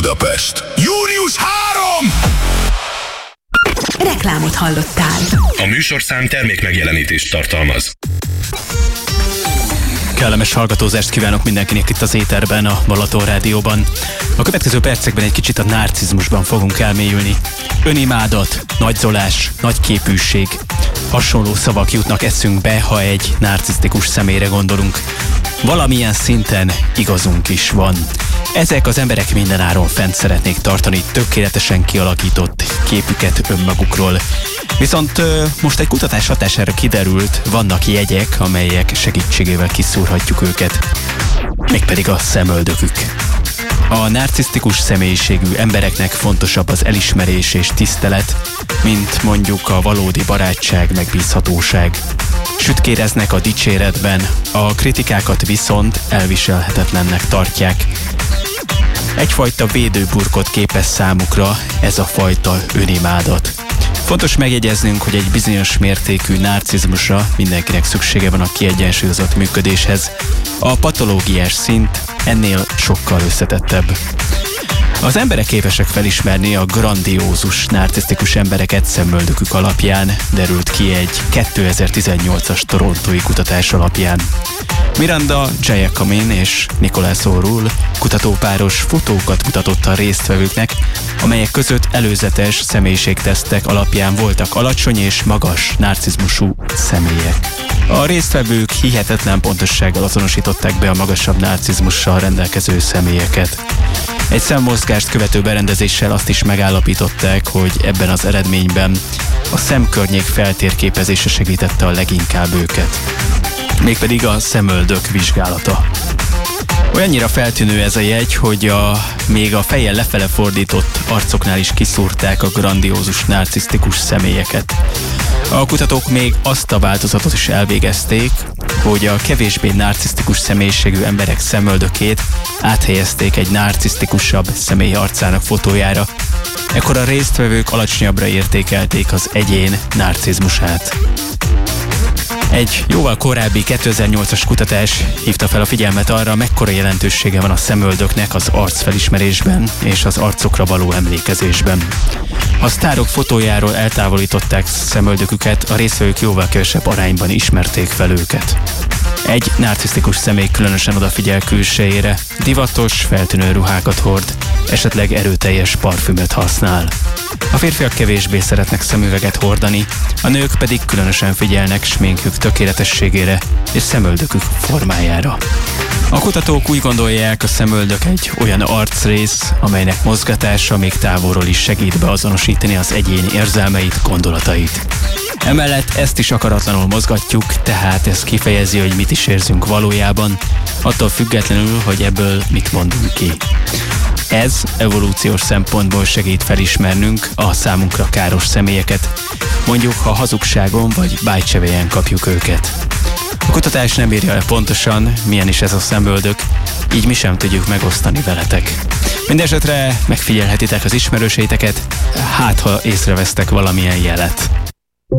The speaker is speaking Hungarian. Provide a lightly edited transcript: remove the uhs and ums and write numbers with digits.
Budapest. Június 3! Reklámot hallottál. A műsorszám termékmegjelenítést tartalmaz. Kellemes hallgatózást kívánok mindenkinek itt az éterben, a Balaton Rádióban. A következő percekben egy kicsit a narcizmusban fogunk elmélyülni. Önimádat, nagyzolás, nagyképűség. Hasonló szavak jutnak eszünkbe, ha egy narcisztikus személyre gondolunk. Valamilyen szinten igazunk is van. Ezek az emberek mindenáron fent szeretnék tartani tökéletesen kialakított képüket önmagukról. Viszont most egy kutatás hatására kiderült, vannak jegyek, amelyek segítségével kiszúrhatjuk őket. Mégpedig a szemöldökük. A narcisztikus személyiségű embereknek fontosabb az elismerés és tisztelet, mint mondjuk a valódi barátság, megbízhatóság. Sütkéreznek a dicséretben, a kritikákat viszont elviselhetetlennek tartják. Egyfajta védőburkot képez számukra ez a fajta önimádat. Fontos megjegyeznünk, hogy egy bizonyos mértékű narcizmusra mindenkinek szüksége van a kiegyensúlyozott működéshez. A patológiás szint ennél sokkal összetettebb. Az emberek képesek felismerni a grandiózus, narcisztikus embereket szemöldökük alapján, derült ki egy 2018-as torontói kutatás alapján. Miranda Giacomin és Nicolas O'Rourke kutatópáros fotókat mutatott a résztvevőknek, amelyek között előzetes személyiségtesztek alapján voltak alacsony és magas narcizmusú személyek. A résztvevők hihetetlen pontossággal azonosították be a magasabb narcizmussal rendelkező személyeket. Egy szemmozgást követő berendezéssel azt is megállapították, hogy ebben az eredményben a szemkörnyék feltérképezése segítette a leginkább őket. Mégpedig a szemöldök vizsgálata. Olyannyira feltűnő ez a jegy, hogy még a fejjel lefele fordított arcoknál is kiszúrták a grandiózus narcisztikus személyeket. A kutatók még azt a változatot is elvégezték, hogy a kevésbé narcisztikus személyiségű emberek szemöldökét áthelyezték egy narcisztikusabb személy arcának fotójára. Ekkor a résztvevők alacsonyabbra értékelték az egyén narcizmusát. Egy jóval korábbi 2008-as kutatás hívta fel a figyelmet arra, mekkora jelentősége van a szemöldöknek az arcfelismerésben és az arcokra való emlékezésben. Ha a sztárok fotójáról eltávolították szemöldöküket, a résztvevők jóval kevesebb arányban ismerték fel őket. Egy narcisztikus személy különösen odafigyel külsejére, divatos, feltűnő ruhákat hord, esetleg erőteljes parfümöt használ. A férfiak kevésbé szeretnek szemüveget hordani, a nők pedig különösen figyelnek sminkjük tökéletességére és szemöldökük formájára. A kutatók úgy gondolják, a szemöldök egy olyan arcrész, amelynek mozgatása még távolról is segít beazonosítani az egyéni érzelmeit, gondolatait. Emellett ezt is akaratlanul mozgatjuk, tehát ez kifejezi, hogy mit is érzünk valójában, attól függetlenül, hogy ebből mit mondunk ki. Ez evolúciós szempontból segít felismernünk a számunkra káros személyeket, mondjuk ha hazugságon vagy bájcsevélyen kapjuk őket. A kutatás nem írja le pontosan, milyen is ez a szemöldök, így mi sem tudjuk megosztani veletek. Mindenesetre megfigyelhetitek az ismerőseiteket, hát ha észrevesztek valamilyen jelet.